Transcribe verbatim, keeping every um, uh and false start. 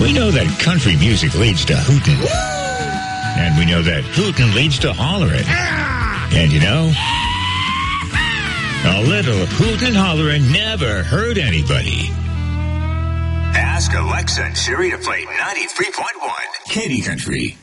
We know that country music leads to hootin'. And we know that hootin' leads to hollerin'. And you know, a little hootin' hollerin' never hurt anybody. Ask Alexa and Siri to play ninety-three point one Katy Country.